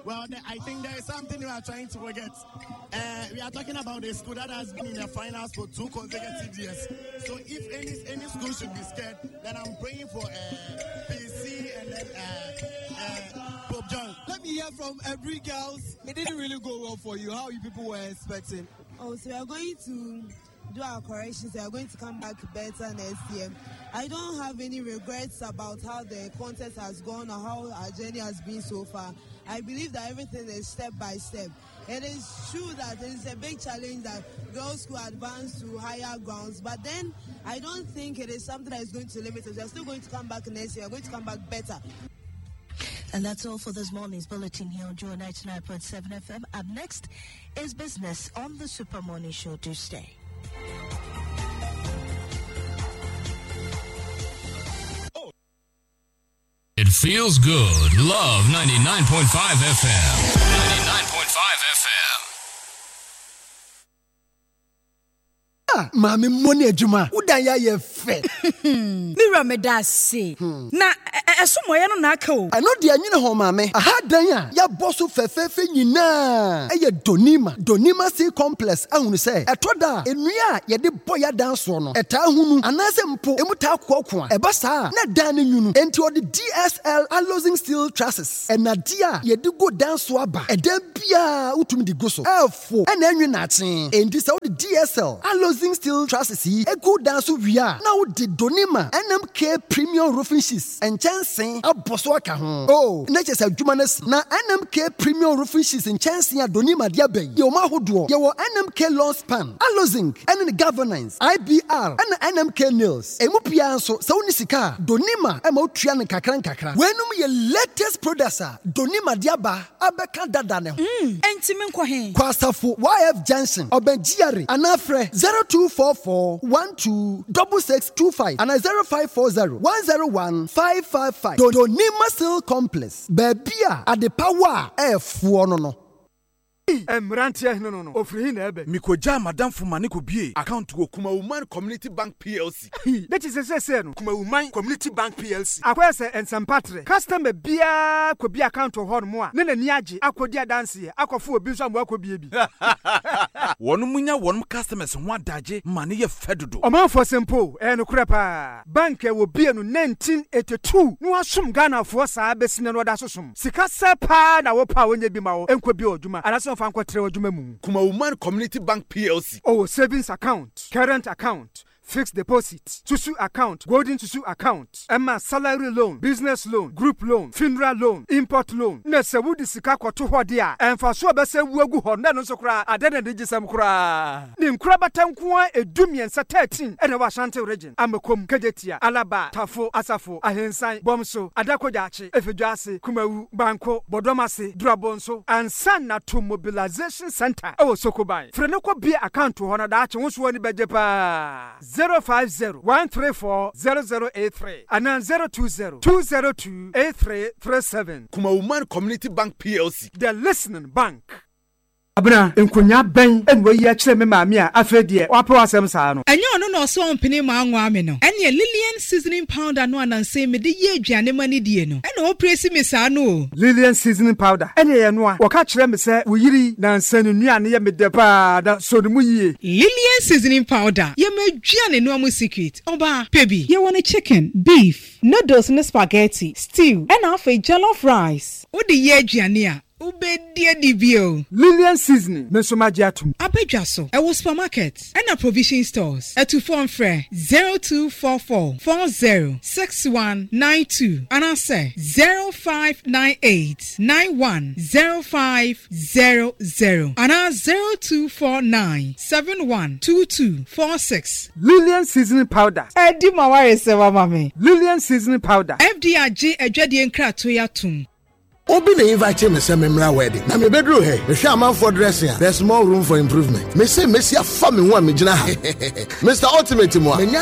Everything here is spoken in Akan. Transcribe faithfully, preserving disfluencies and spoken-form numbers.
Well, I think there is something we are trying to forget. Uh, we are talking about a school that has been in the finals for two consecutive years. So if any any school should be scared, then I'm praying for uh, P C and then uh, uh, Pope John. Let me hear from every girls. It didn't really go well for you. How you people were expecting? Oh, so we are going to do our corrections. We are going to come back better next year. I don't have any regrets about how the contest has gone or how our journey has been so far. I believe that everything is step by step. It is true that it is a big challenge that girls could advance to higher grounds, but then I don't think it is something that is going to limit us. We are still going to come back next year. We are going to come back better. And that's all for this morning's bulletin here on Joy ninety-nine point seven F M. Up next is business on the Super Morning Show. Do stay. It feels good. Love ninety-nine point five F M. ninety-nine point five F M. Ah, mami money ejuma. Udan ya ye fe. Mira me da se. Na esomo ye no na aka o. Ano de anyine ho mami. Aha dan ya ya boso fefefe nyina. Eye Donima, Donima Sea Complex ahunu se. Etoda enua ye de boya dan so no. Eta hunu anase mpo emu ta kokko a. Eba sa na dan ne nyunu. Enti odi D S L Alloying Steel Trusses. Enadia ye de go dan so aba. Eda bia utumi di go so. Efo ena enwe na aten. Enti se odi D S L Alloying Steel Trusses yi egu dan so wia. Na odi Donima N M K Premium Roofing Sheets and Chansen aboso aka ho. Oh, na chese adwuma na si. Na N M K Premium Roofing Sheets and Chansen a Donima dia bay. Ye o ma hodo. Ye wo N M K Lawn Span, Alloying, and the Governance, I B R, and N M K Nails. Emu pia so so ni sika. Donima e ma otua ne kakran kakra. Wenum ye latest producer. Donima dia ba abeka dada ne ho. Mm, enti me nkɔ he. Kwasafo Y F Johnson, Obenjiare, anafre zero two four four one two six six two five and zero five four zero one zero one five five five. Donima Steel Complex. Bebia at the power F one no no. Emrantia no no no ofri na ebe mikoja madam fumane ko bie account go Kuma Woman Community Bank P L C. That is say say no Kuma Woman Community Bank P L C akwa say ensempatre customer bia ko bia account ho no mo a ne nani age akodi adanse akofo obi so amwa ko bie bi wonu munya wonu customers ho adaje mane ye fedodo oman for simple e no kura pa bank e wo bie no nineteen eighty-two no asom Ghana for sa besine no da sosom sika sepa na wo pa wonye bi ma wo enko bi oduma anaso Kuma Woman Community Bank P L C. Oh, savings account, current account, fixed deposit, Susu account, golden Susu account, Emma salary loan, business loan, group loan, funeral loan, import loan. Nese wudi sika kwa tu hodia. Enfa so bese wuegu ho na no so kra adene de gisam kra. Nim kra batankuan edumien sa thirteen ene wa Ashanti region. Amekom Kejetia, Alaba, Tafo, Asafo, Ahensan, Bomso, Adakojachi, Efeduase, Kumawu, Banko, Bodomase, Drabonso, and Sana to Mobilization Center. Oh Sokobai. Frenoko be account to honor that won't woni bejepa. zero five zero one three four zero zero eight three and then zero two zero two zero two eight three three seven. Kuma Woman Community Bank P L C. The listening bank. Abna enkonya ben enwe yi akire me maami a afedie wapo asem saa no enye ono no so ompene ma anwa ame no ene Lillian seasoning powder no ananse me de ye aduane mani die no ene o presi me saa no Lillian seasoning powder ene ye no a wo ka kire me se wo yiri na nsanu nuane ye me de pa da so no mu yie Lillian seasoning powder ye me aduane no amu secret oba pebi ye want chicken beef noodles and spaghetti stew and half a jollof rice wo de ye aduane a Ubedia dibio. Lillian seasoning. Mesomagiatum. Abejaso. Ewo supermarket. And a provision stores. A two phone fre. zero two four four four zero six one nine two. And I say zero five nine eight nine one zero five zero zero. And I zero two four nine seven one two two four six. Lillian seasoning powder. Edi mawari sewa mami. Lillian seasoning powder. F D R G ejadi enkra toyatum. Obi na invite me say memra wedding. Na me bedru he. Me hwe am for dressing. There's more room for improvement. Me say me see afa me ho a me gina ha. Mister Ultimate mo.